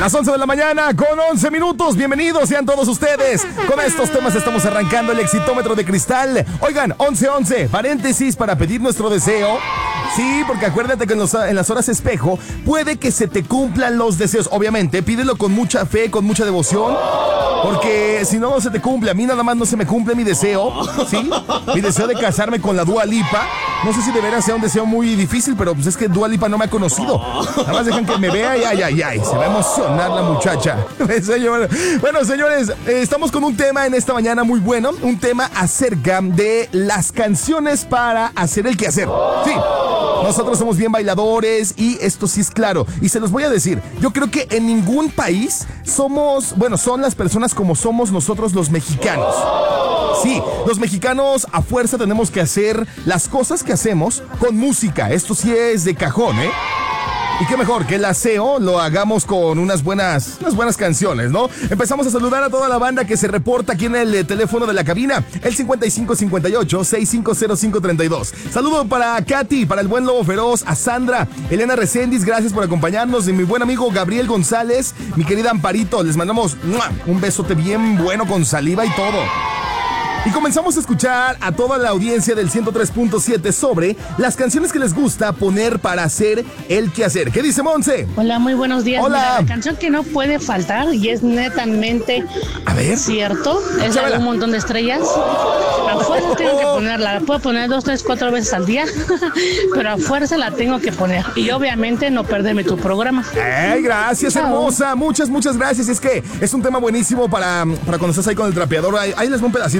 Las 11 de la mañana con 11 minutos. Bienvenidos sean todos ustedes. Con estos temas estamos arrancando el Exitómetro de Cristal. Oigan, 11:11, paréntesis para pedir nuestro deseo. Sí, porque acuérdate que en las horas espejo puede que se te cumplan los deseos. Obviamente, pídelo con mucha fe, con mucha devoción. Porque si no se te cumple, a mí nada más no se me cumple mi deseo, ¿sí? Mi deseo de casarme con la Dua Lipa. No sé si de veras sea un deseo muy difícil, pero pues es que Dua Lipa no me ha conocido. Nada más dejan que me vea y ay. Se va a emocionar la muchacha. Bueno, señores, estamos con un tema en esta mañana muy bueno. Un tema acerca de las canciones para hacer el quehacer. Sí. Nosotros somos bien bailadores y esto sí es claro. Y se los voy a decir, yo creo que en ningún país son las personas como somos nosotros los mexicanos. Sí, los mexicanos a fuerza tenemos que hacer las cosas que hacemos con música. Esto sí es de cajón, ¿eh? Y qué mejor que el aseo lo hagamos con unas buenas canciones, ¿no? Empezamos a saludar a toda la banda que se reporta aquí en el teléfono de la cabina, el 5558-650532. Saludo para Katy, para el buen Lobo Feroz, a Sandra, Elena Reséndiz, gracias por acompañarnos, y mi buen amigo Gabriel González, mi querida Amparito, les mandamos un besote bien bueno con saliva y todo. Y comenzamos a escuchar a toda la audiencia del 103.7 sobre las canciones que les gusta poner para hacer el quehacer. ¿Qué dice Monse? Hola, muy buenos días. Hola. Mira, la canción que no puede faltar y es netamente cierto, es la de Un Montón de Estrellas. A fuerza tengo que ponerla, la puedo poner 2, 3, 4 veces al día, pero a fuerza la tengo que poner. Y obviamente no perderme tu programa. Gracias, hermosa. Muchas gracias. Es que es un tema buenísimo para cuando estás ahí con el trapeador. Ahí les va un pedacito.